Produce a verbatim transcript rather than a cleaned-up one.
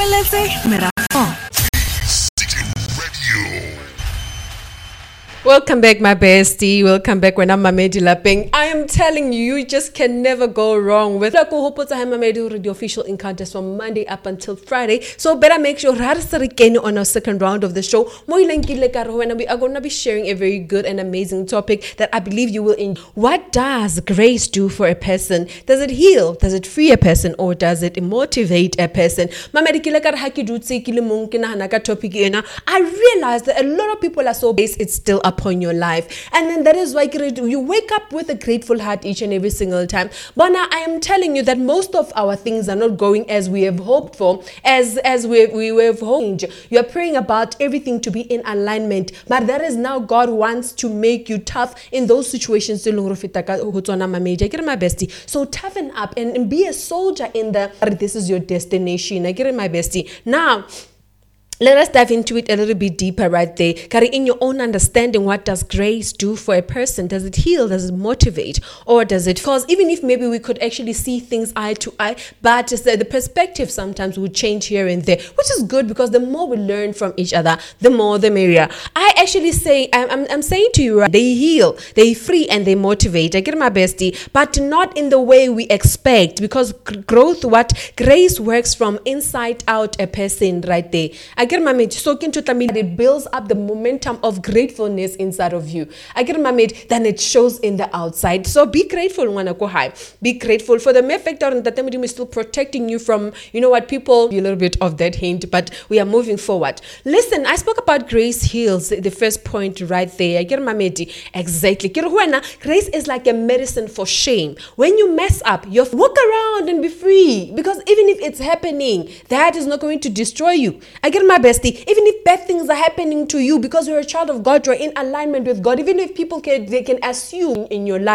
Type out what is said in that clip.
lebeletse Merafo. Welcome back, my bestie. Welcome back when I'm Mamedi Lapeng. I am telling you, you just can never go wrong with the official encounters from Monday up until Friday. So better make sure on our second round of the show. We are going to be sharing a very good and amazing topic that I believe you will enjoy. What does grace do for a person? Does it heal? Does it free a person? Or does it motivate a person? I realize that a lot of people are so based, it's still up upon your life, and then that is why you wake up with a grateful heart each and every single time. But now I am telling you that most of our things are not going as we have hoped for, as as we we have hoped. You are praying about everything to be in alignment, but that is now God wants to make you tough in those situations. So toughen up and be a soldier in the this is your destination. I get it, my bestie. Now let us dive into it a little bit deeper right there. Carry in your own understanding, what does grace do for a person? Does it heal? Does it motivate? Or does it? Because even if maybe we could actually see things eye to eye, but the perspective sometimes would change here and there, which is good because the more we learn from each other, the more the merrier. I actually say, I'm, I'm, I'm saying to you, right, they heal, they free, and they motivate. I get my bestie, but not in the way we expect, because growth, what grace works from inside out a person right there. I get my mate, soaking to tamid, it builds up the momentum of gratefulness inside of you. I get my mate, then it shows in the outside. So be grateful, wanna go high. Be grateful for the mere fact that the is still protecting you from, you know what, people, a little bit of that hint, but we are moving forward. Listen, I spoke about grace heals, the first point right there. I get my mate, exactly. Grace is like a medicine for shame. When you mess up, you walk around and be free, because even if it's happening, that is not going to destroy you. I get my bestie, even if bad things are happening to you, because you're a child of God, you're in alignment with God, even if people can, they can assume in your life